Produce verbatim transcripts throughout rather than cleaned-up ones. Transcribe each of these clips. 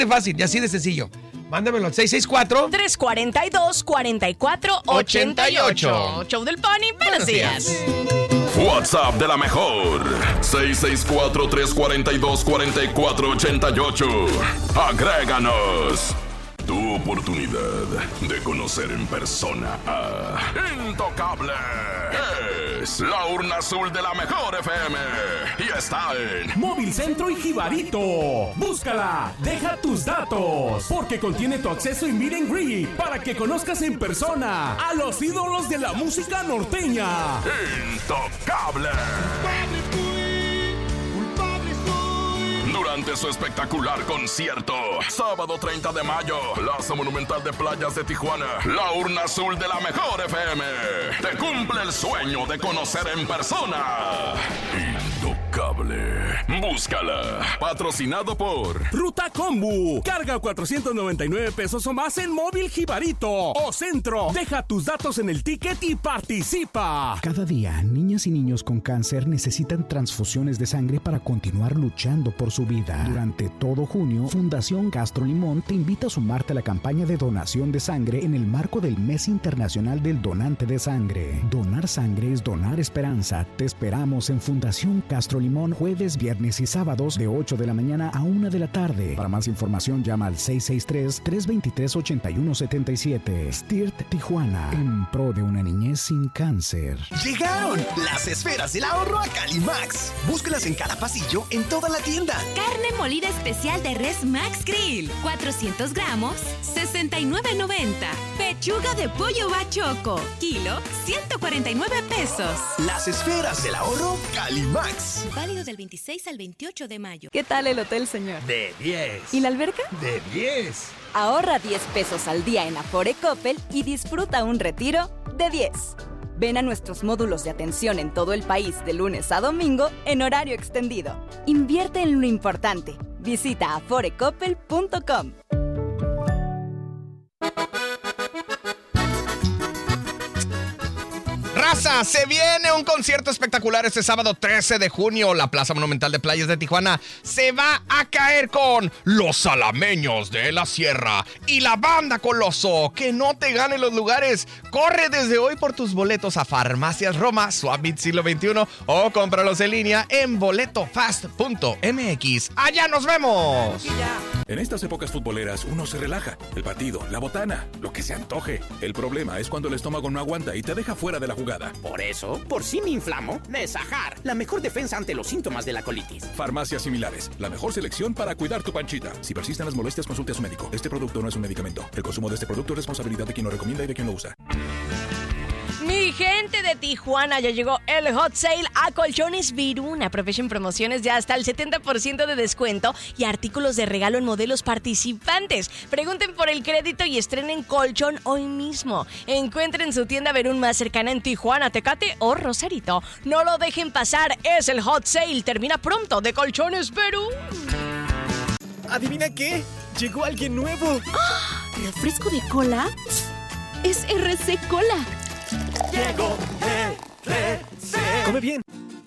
fácil y así de sencillo. Mándamelo al seis seis cuatro, tres cuatro dos, cuatro cuatro ocho ocho. Show del Pony, buenos días. WhatsApp de la mejor. seis seis cuatro, tres cuatro dos, cuatro cuatro ocho ocho. Agréganos. Tu oportunidad de conocer en persona a Intocable. Es la urna azul de la mejor F M. Y está en Móvil Centro y Jibarito. Búscala, deja tus datos, porque contiene tu acceso y meet and greet para que conozcas en persona a los ídolos de la música norteña. Intocable. Durante su espectacular concierto, sábado treinta de mayo, Plaza Monumental de Playas de Tijuana, la urna azul de la mejor F M. Te cumple el sueño de conocer en persona. Intocable. Búscala. Patrocinado por Ruta Combu. Carga cuatrocientos noventa y nueve pesos o más en Móvil Jibarito o Centro. Deja tus datos en el ticket y participa. Cada día, niñas y niños con cáncer necesitan transfusiones de sangre para continuar luchando por su vida. Durante todo junio, Fundación Castro Limón te invita a sumarte a la campaña de donación de sangre en el marco del Mes Internacional del Donante de Sangre. Donar sangre es donar esperanza. Te esperamos en Fundación Castro Limón jueves, viernes y sábados de ocho de la mañana a una de la tarde. Para más información llama al seis seis tres, tres dos tres, ocho uno siete siete. S T I R T Tijuana, en pro de una niñez sin cáncer. Llegaron las esferas del ahorro a Calimax. Búscalas en cada pasillo en toda la tienda. Carne molida especial de res Max Grill, cuatrocientos gramos, sesenta y nueve noventa. Pechuga de pollo bachoco, kilo, ciento cuarenta y nueve pesos. Las esferas del ahorro Calimax. Válido del veintiséis al veintiocho de mayo. ¿Qué tal el hotel, señor? De diez. ¿Y la alberca? De diez. Ahorra diez pesos al día en Afore Coppel y disfruta un retiro de diez. Ven a nuestros módulos de atención en todo el país de lunes a domingo en horario extendido. Invierte en lo importante. Visita afore coppel punto com. Raza, se viene un concierto espectacular este sábado trece de junio. La Plaza Monumental de Playas de Tijuana se va a caer con Los Salameños de la Sierra y la Banda Coloso. Que no te gane los lugares. Corre desde hoy por tus boletos a Farmacias Roma, Suavit Siglo veintiuno o cómpralos en línea en boletofast punto m x. ¡Allá nos vemos! En estas épocas futboleras uno se relaja. El partido, la botana, lo que se antoje. El problema es cuando el estómago no aguanta y te deja fuera de la jugada. Por eso, por si me inflamo, Nesajar, la mejor defensa ante los síntomas de la colitis. Farmacias similares, la mejor selección para cuidar tu panchita. Si persisten las molestias, consulte a su médico. Este producto no es un medicamento. El consumo de este producto es responsabilidad de quien lo recomienda y de quien lo usa. Mi gente de Tijuana, ya llegó el Hot Sale a Colchones Viruna. Aprovechen promociones de hasta el setenta por ciento de descuento y artículos de regalo en modelos participantes. Pregunten por el crédito y estrenen colchón hoy mismo. Encuentren su tienda Verún más cercana en Tijuana, Tecate o Rosarito. No lo dejen pasar, es el Hot Sale. Termina pronto de Colchones Viruna. ¿Adivina qué? Llegó alguien nuevo. ¡Ah! ¿Refresco de cola? Es R C Cola. Llegó R C. Come bien.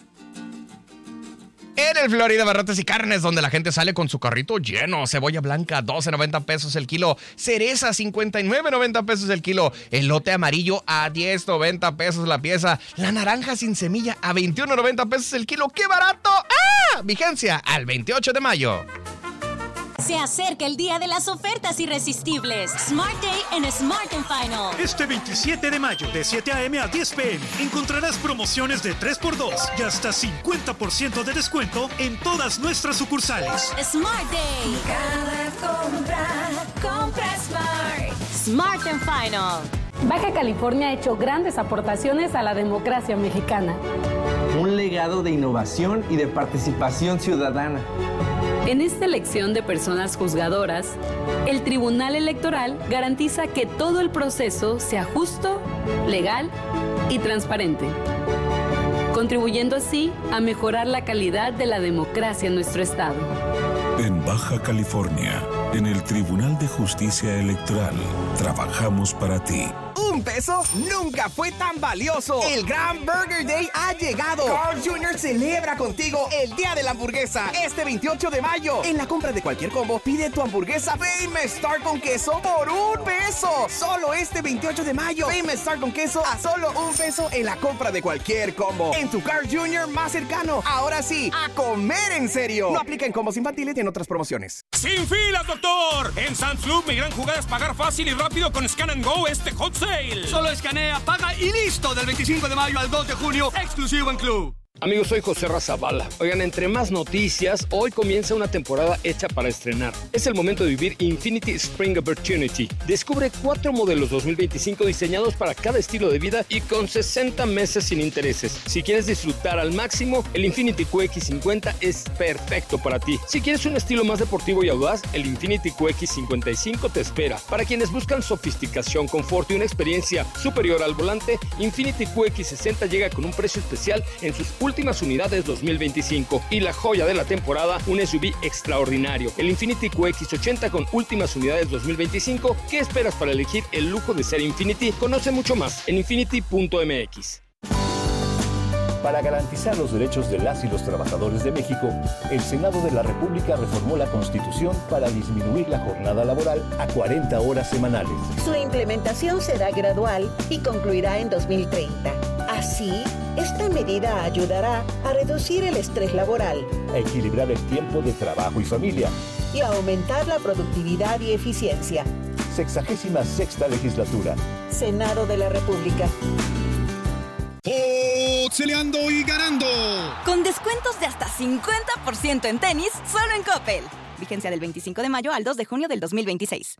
En el Florida Barrotes y Carnes, donde la gente sale con su carrito lleno. Cebolla blanca, doce noventa pesos el kilo. Cereza, cincuenta y nueve noventa pesos el kilo. Elote amarillo a diez noventa pesos la pieza. La naranja sin semilla a veintiuno noventa pesos el kilo. ¡Qué barato! ¡Ah! Vigencia al veintiocho de mayo. Se acerca el día de las ofertas irresistibles. Smart Day en Smart and Final. Este veintisiete de mayo, de siete a eme a diez pe eme, encontrarás promociones de tres por dos y hasta cincuenta por ciento de descuento en todas nuestras sucursales. Smart Day. Cada compra, compra Smart. Smart and Final. Baja California ha hecho grandes aportaciones a la democracia mexicana. Un legado de innovación y de participación ciudadana. En esta elección de personas juzgadoras, el Tribunal Electoral garantiza que todo el proceso sea justo, legal y transparente, contribuyendo así a mejorar la calidad de la democracia en nuestro estado. En Baja California, En el Tribunal de Justicia Electoral trabajamos para ti. Un peso nunca fue tan valioso. El Gran Burger Day ha llegado. Carl's junior celebra contigo el Día de la Hamburguesa este veintiocho de mayo. En la compra de cualquier combo, pide tu hamburguesa Famous Star con queso por un peso. Solo este veintiocho de mayo. Famous Star con queso a solo un peso en la compra de cualquier combo. En tu Carl's junior más cercano. Ahora sí, a comer en serio. No aplica en combos infantiles y en otras promociones. ¡Sin filas, doctor! En Sam's Club, mi gran jugada es pagar fácil y rápido con Scan and Go este Hot Sale. Solo escanea, paga y listo. Del veinticinco de mayo al dos de junio, exclusivo en Club. Amigos, soy José Razabala. Oigan, entre más noticias, hoy comienza una temporada hecha para estrenar. Es el momento de vivir Infinity Spring Opportunity. Descubre cuatro modelos dos mil veinticinco diseñados para cada estilo de vida y con sesenta meses sin intereses. Si quieres disfrutar al máximo, el Infinity Q X cincuenta es perfecto para ti. Si quieres un estilo más deportivo y audaz, el Infinity Q X cincuenta y cinco te espera. Para quienes buscan sofisticación, confort y una experiencia superior al volante, Infinity Q X sesenta llega con un precio especial en sus últimas unidades dos mil veinticinco y la joya de la temporada, un S U V extraordinario, el Infinity Q X ochenta con últimas unidades dos mil veinticinco. ¿Qué esperas para elegir el lujo de ser Infinity? Conoce mucho más en infinity punto m x. Para garantizar los derechos de las y los trabajadores de México, el Senado de la República reformó la Constitución para disminuir la jornada laboral a cuarenta horas semanales. Su implementación será gradual y concluirá en dos mil treinta. Así, esta medida ayudará a reducir el estrés laboral, a equilibrar el tiempo de trabajo y familia y a aumentar la productividad y eficiencia. Sexagésima sexta legislatura. Senado de la República. Oxeleando y ganando. Con descuentos de hasta cincuenta por ciento en tenis, solo en Coppel. Vigencia del veinticinco de mayo al dos de junio del dos mil veintiséis.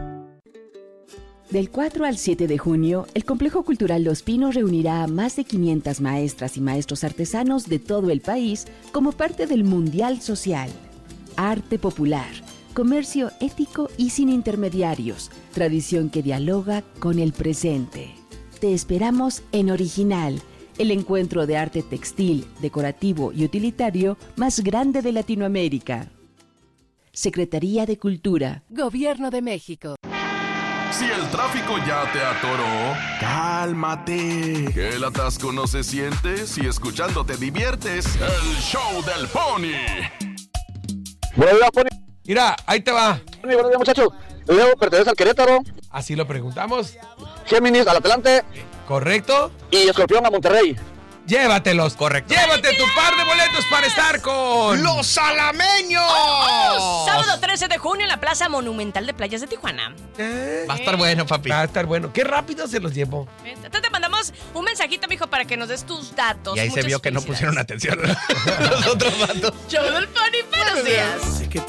Del cuatro al siete de junio, el Complejo Cultural Los Pinos reunirá a más de quinientas maestras y maestros artesanos de todo el país como parte del Mundial Social. Arte popular, comercio ético y sin intermediarios, tradición que dialoga con el presente. Te esperamos en Original, el encuentro de arte textil, decorativo y utilitario más grande de Latinoamérica. Secretaría de Cultura, Gobierno de México. Si el tráfico ya te atoró, cálmate. Que el atasco no se siente si escuchando te diviertes. El show del Pony. Buenos días, Pony. Mira, ahí te va. Pony, buenos días, muchachos. El juego pertenece al Querétaro. Así lo preguntamos. Géminis al Atlante. Correcto. Y Escorpión a Monterrey. Llévatelos, correcto. Llévate tu par de boletos para estar con los Salameños. Oh, sábado trece de junio en la Plaza Monumental de Playas de Tijuana. ¿Eh? Va a estar bueno, papi. Va a estar bueno. Qué rápido se los llevo. Entonces te mandamos un mensajito, mijo, para que nos des tus datos. Y ahí se vio que no pusieron atención los otros datos. Show del Pony, buenos días. Sé que